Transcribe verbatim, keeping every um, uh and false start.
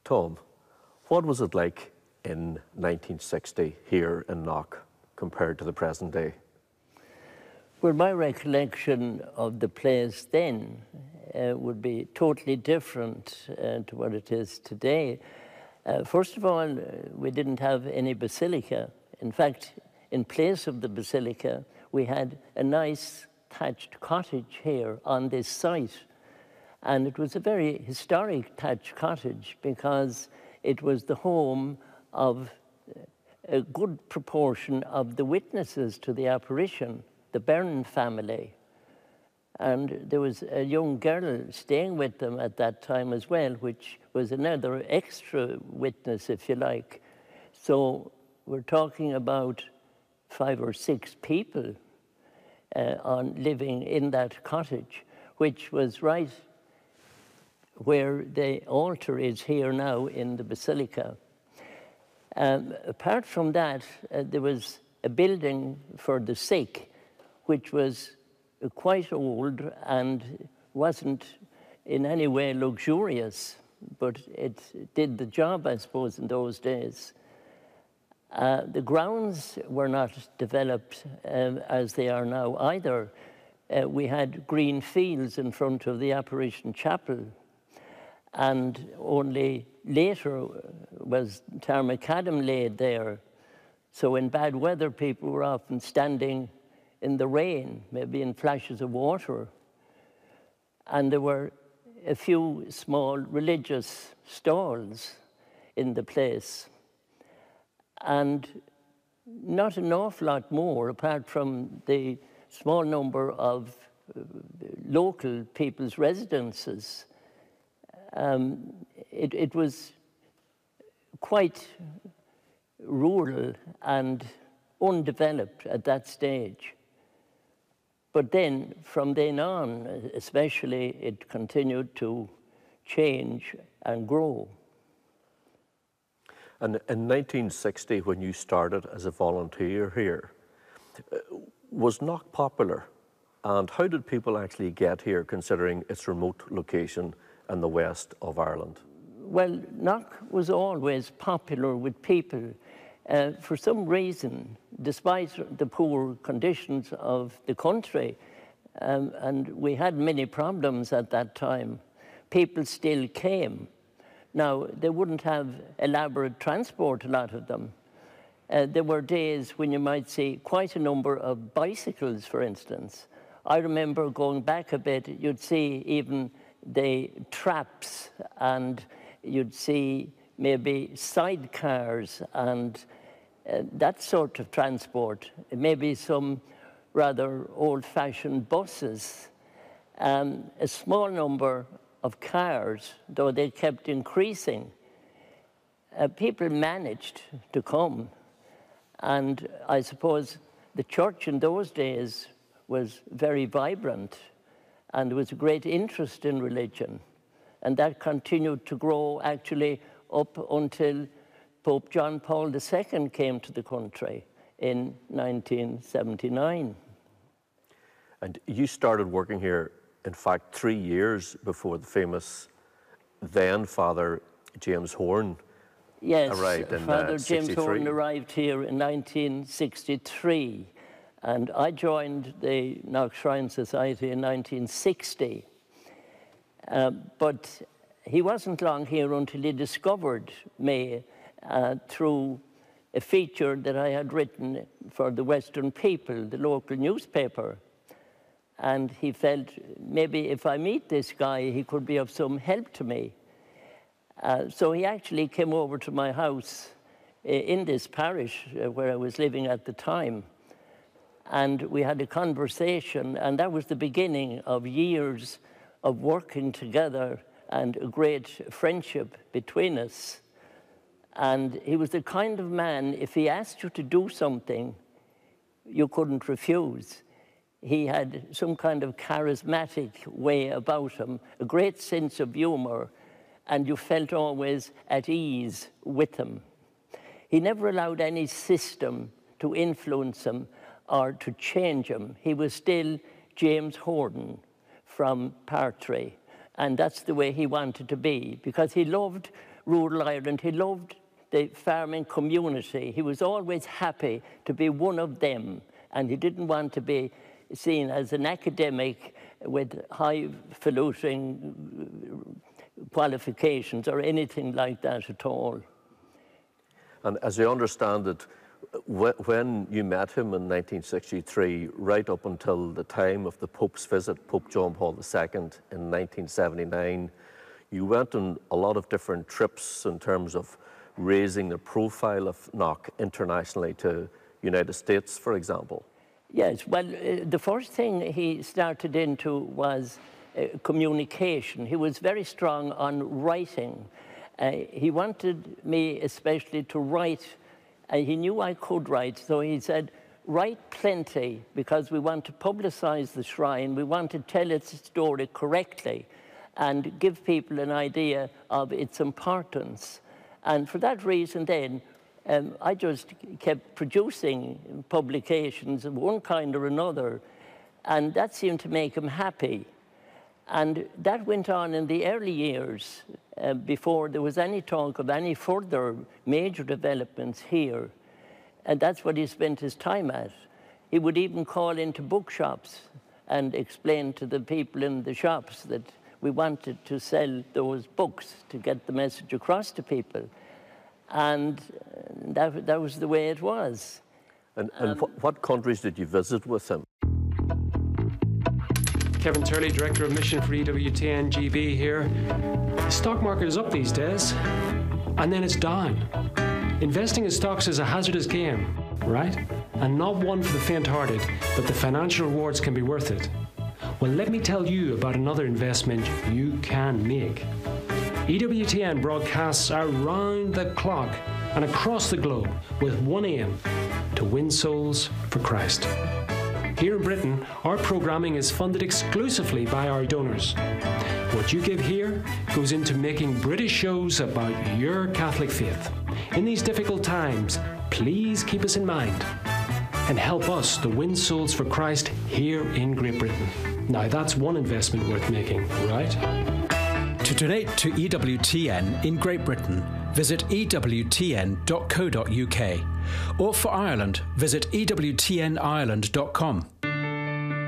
Tom, what was it like in nineteen sixty here in Knock compared to the present day? Well, my recollection of the place then uh, would be totally different uh, to what it is today. Uh, first of all, uh, we didn't have any basilica. In fact, in place of the basilica, we had a nice thatched cottage here on this site. And it was a very historic thatched cottage because it was the home of a good proportion of the witnesses to the apparition, the Byrne family. And there was a young girl staying with them at that time as well, which was another extra witness, if you like. So we're talking about five or six people uh, on living in that cottage, which was right where the altar is here now in the basilica. Um, apart from that, uh, there was a building for the sick, which was uh, quite old and wasn't in any way luxurious, but it did the job, I suppose, in those days. Uh, the grounds were not developed um, as they are now either. Uh, we had green fields in front of the Apparition Chapel, and only later was tar macadam laid there. So in bad weather, people were often standing in the rain, maybe in flashes of water. And there were a few small religious stalls in the place. And not an awful lot more, apart from the small number of uh, local people's residences. Um, it, it was quite rural and undeveloped at that stage. But then, from then on, especially, it continued to change and grow. And in nineteen sixty, when you started as a volunteer here, was Knock popular? And how did people actually get here, considering its remote location in the west of Ireland? Well, Knock was always popular with people. Uh, for some reason, despite the poor conditions of the country, um, and we had many problems at that time, people still came. Now, they wouldn't have elaborate transport, a lot of them. Uh, there were days when you might see quite a number of bicycles, for instance. I remember going back a bit, you'd see even the traps, and you'd see maybe sidecars and uh, that sort of transport, maybe some rather old-fashioned buses, um, a small number of cars, though they kept increasing. Uh, people managed to come, and I suppose the church in those days was very vibrant, and there was a great interest in religion. And that continued to grow actually up until Pope John Paul the Second came to the country in nineteen seventy-nine. And you started working here, in fact, three years before the famous then Father James Horn yes, arrived in Father uh, James sixty-three. Horn arrived here in nineteen sixty-three. And I joined the Knock Shrine Society in nineteen sixty. Uh, but he wasn't long here until he discovered me uh, through a feature that I had written for the Western People, the local newspaper. And he felt, maybe if I meet this guy, he could be of some help to me. Uh, so he actually came over to my house uh, in this parish uh, where I was living at the time. And we had a conversation, and that was the beginning of years of working together and a great friendship between us. And he was the kind of man, if he asked you to do something, you couldn't refuse. He had some kind of charismatic way about him, a great sense of humor, and you felt always at ease with him. He never allowed any system to influence him or to change him. He was still James Horton from Partry. And that's the way he wanted to be, because he loved rural Ireland. He loved the farming community. He was always happy to be one of them, and he didn't want to be seen as an academic with highfalutin qualifications or anything like that at all. And as I understand it, when you met him in nineteen sixty-three, right up until the time of the Pope's visit, Pope John Paul the Second, in nineteen seventy-nine, you went on a lot of different trips in terms of raising the profile of Knock internationally to United States, for example. Yes, well, uh, the first thing he started into was uh, communication. He was very strong on writing. Uh, he wanted me especially to write. Uh, he knew I could write, so he said, write plenty, because we want to publicize the shrine. We want to tell its story correctly and give people an idea of its importance. And for that reason then, um, I just kept producing publications of one kind or another, and that seemed to make him happy. And that went on in the early years, uh, before there was any talk of any further major developments here. And that's what he spent his time at. He would even call into bookshops and explain to the people in the shops that we wanted to sell those books to get the message across to people. And that, that was the way it was. And, and um, wh what countries did you visit with him? Kevin Turley, Director of Mission for E W T N G B here. The stock market is up these days, and then it's down. Investing in stocks is a hazardous game, right? And not one for the faint-hearted, but the financial rewards can be worth it. Well, let me tell you about another investment you can make. E W T N broadcasts around the clock and across the globe with one aim: to win souls for Christ. Here in Britain, our programming is funded exclusively by our donors. What you give here goes into making British shows about your Catholic faith. In these difficult times, please keep us in mind and help us to win souls for Christ here in Great Britain. Now that's one investment worth making, right? To donate to E W T N in Great Britain, visit e w t n dot co dot u k, or for Ireland, visit e w t n ireland dot com.